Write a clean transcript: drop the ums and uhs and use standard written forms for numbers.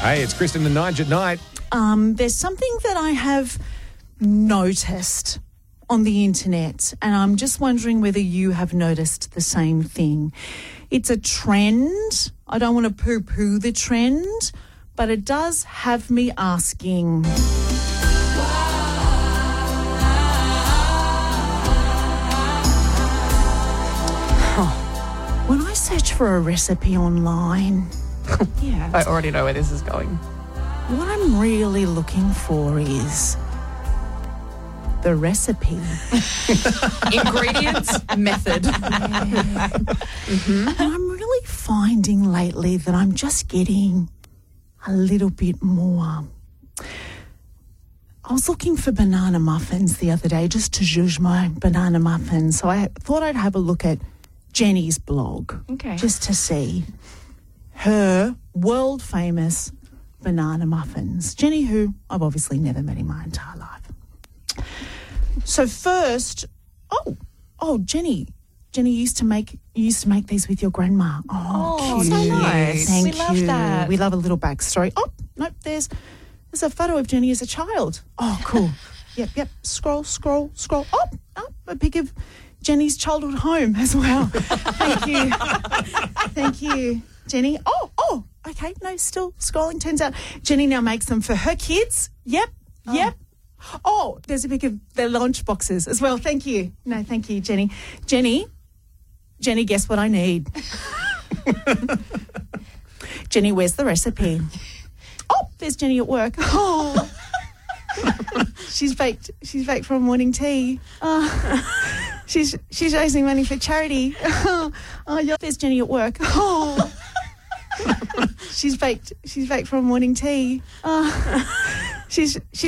Hey, it's Kristen and Nige at night. There's something that I have noticed on the internet, and I'm just wondering whether you have noticed the same thing. It's a trend. I don't want to poo-poo the trend, but it does have me asking. When I search for a recipe online, Yeah. I already know where this is going. what I'm really looking for is the recipe. Ingredients, method. And I'm really finding lately that I'm just getting a little bit more. I was looking for banana muffins the other day just to zhuzh my banana muffins. So I thought I'd have a look at Jenny's blog. Okay. Just to see her world-famous banana muffins. Jenny, who I've obviously never met in my entire life. So first, Jenny used to make these with your grandma. Oh, cute. so nice. Thank We you. love that. We love a little backstory. Oh, nope, there's a photo of Jenny as a child. Oh, cool. Yep. Scroll. Oh, a pic of Jenny's childhood home as well. Thank you, Jenny. Oh, okay. No, still scrolling. Turns out Jenny now makes them for her kids. Yep. Oh, there's a pic of their lunch boxes as well. Thank you. No, thank you, Jenny. Jenny, guess what I need? Jenny, where's the recipe? Oh, there's Jenny at work. Oh, she's baked for morning tea. She's raising money for charity. Yeah, there's Jenny at work. Oh, she's baked for morning tea. She's